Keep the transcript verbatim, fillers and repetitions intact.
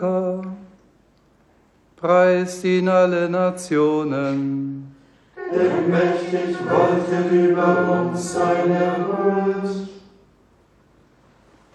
Preist ihn alle Nationen. Denn mächtig waltet über uns seine Huld.